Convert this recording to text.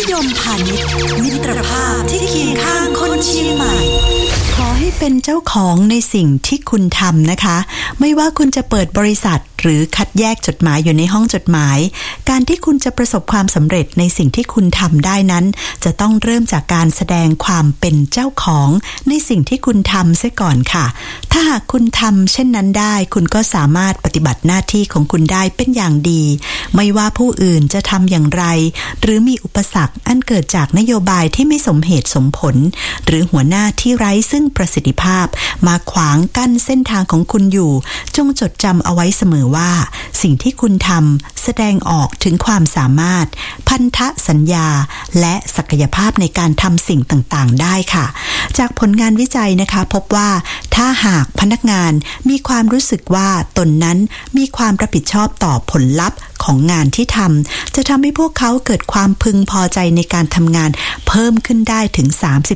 ยมพาณิชย์มิตรภาพที่เคียงข้างคนเชียงใหม่ขอให้เป็นเจ้าของในสิ่งที่คุณทำนะคะไม่ว่าคุณจะเปิดบริษัทหรือคัดแยกจดหมายอยู่ในห้องจดหมายการที่คุณจะประสบความสำเร็จในสิ่งที่คุณทำได้นั้นจะต้องเริ่มจากการแสดงความเป็นเจ้าของในสิ่งที่คุณทำเสียก่อนค่ะถ้าหากคุณทำเช่นนั้นได้คุณก็สามารถปฏิบัติหน้าที่ของคุณได้เป็นอย่างดีไม่ว่าผู้อื่นจะทำอย่างไรหรือมีอุปสรรคอันเกิดจากนโยบายที่ไม่สมเหตุสมผลหรือหัวหน้าที่ไร้ซึ่งประสิทธิภาพมาขวางกั้นเส้นทางของคุณอยู่จงจดจำเอาไว้เสมอว่าสิ่งที่คุณทำแสดงออกถึงความสามารถพันธสัญญาและศักยภาพในการทำสิ่งต่างๆได้ค่ะจากผลงานวิจัยนะคะพบว่าถ้าหากพนักงานมีความรู้สึกว่าตนนั้นมีความรับผิดชอบต่อผลลัพธ์ของงานที่ทำจะทำให้พวกเขาเกิดความพึงพอใจในการทำงานเพิ่มขึ้นได้ถึง